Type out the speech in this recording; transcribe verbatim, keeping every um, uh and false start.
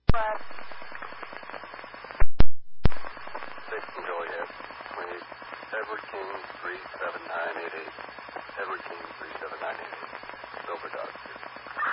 Brad. Six and Goliath. Please. Edward King three seven nine eight eight. Edward King three seven nine eight eight. Silver Dog.